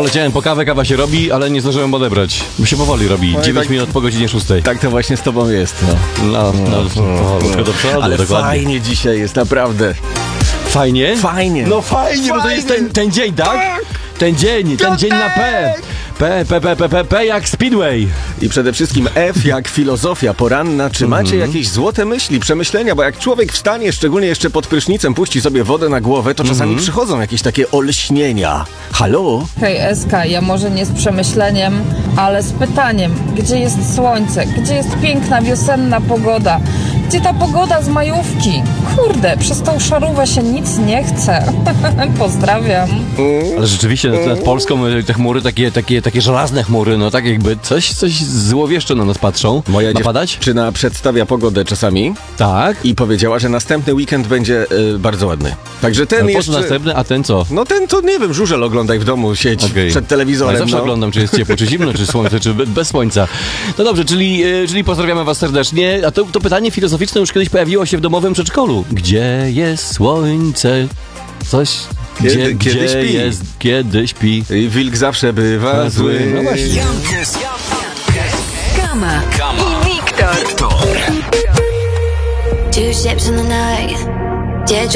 Poleciałem po kawę, kawa się robi, ale nie zdążyłem odebrać. Bo się powoli robi. 9 minut po godzinie 6. Tak to właśnie z tobą jest. No, do przodu, Ale dokładnie. fajnie dzisiaj jest, naprawdę. Fajnie? Fajnie. No fajnie, bo to jest ten dzień, tak? Ten dzień na P. P jak Speedway. I przede wszystkim F jak filozofia poranna. Czy macie jakieś złote myśli, przemyślenia? Bo jak człowiek wstanie, szczególnie jeszcze pod prysznicem, puści sobie wodę na głowę, to czasami przychodzą jakieś takie olśnienia. Halo? Hej Eska, ja może nie z przemyśleniem, ale z pytaniem. Gdzie jest słońce? Gdzie jest piękna wiosenna pogoda? Gdzie ta pogoda z majówki? Kurde, przez tą szarówę się nic nie chce. Pozdrawiam. Ale rzeczywiście nad Polską te chmury, takie żelazne chmury, no tak jakby coś złowieszcze na nas patrzą. Moja Ma padać? dziewczyna przedstawia pogodę czasami Tak. i powiedziała, że następny weekend będzie bardzo ładny. Także ten Ale po jeszcze... co następny, a ten co? No ten to nie wiem, żurzel oglądaj w domu, siedź przed telewizorem. Ale zawsze no. oglądam, czy jest ciepło, czy zimno, czy słońce, czy bez słońca. No dobrze, czyli pozdrawiamy was serdecznie. A to pytanie filozoficzne już kiedyś pojawiło się w domowym przedszkolu. Gdzie jest słońce? Coś... Kiedy śpi. Jest, kiedy śpi. I wilk zawsze bywa zły. No właśnie. Kama i Wiktor. Two ships in the night.